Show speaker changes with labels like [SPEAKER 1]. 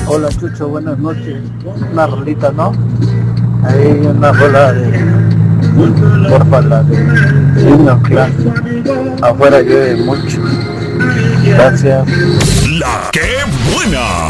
[SPEAKER 1] Hola Chucho, buenas noches. Una rolita, ¿no? Hay una rola porfa, la de Himno Clan. Afuera llueve mucho. Gracias.
[SPEAKER 2] La que buena.